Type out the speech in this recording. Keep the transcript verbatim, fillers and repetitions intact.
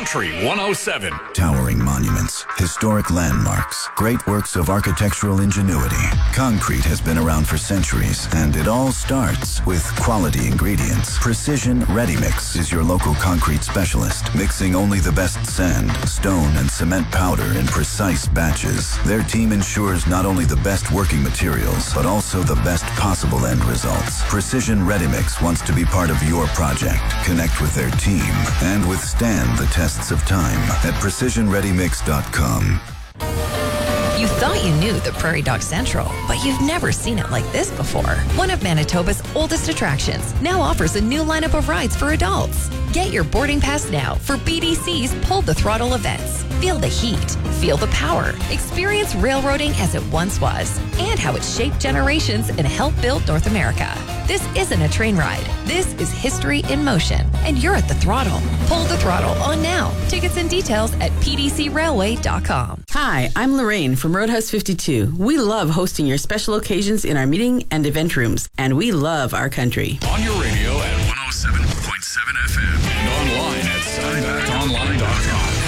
Country one oh seven. Towering monuments, historic landmarks, great works of architectural ingenuity. Concrete has been around for centuries, and it all starts with quality ingredients. Precision Ready Mix is your local concrete specialist, mixing only the best sand, stone, and cement powder in precise batches. Their team ensures not only the best working materials, but also the best possible end results. Precision Ready Mix wants to be part of your project. Connect with their team and withstand the tests of time at precision ready mix dot com. You thought you knew the Prairie Dog Central, but you've never seen it like this before. One of Manitoba's oldest attractions now offers a new lineup of rides for adults. Get your boarding pass now for B D C's Pull the Throttle events. Feel the heat, feel the power, experience railroading as it once was, and how it shaped generations and helped build North America. This isn't a train ride. This is history in motion, and you're at the throttle. Pull the Throttle on now. Tickets and details at p d c railway dot com. Hi, I'm Lorraine from Roadhouse fifty-two. We love hosting your special occasions in our meeting and event rooms, and we love our country. On your radio at one oh seven point seven F M and online at soundback online dot com.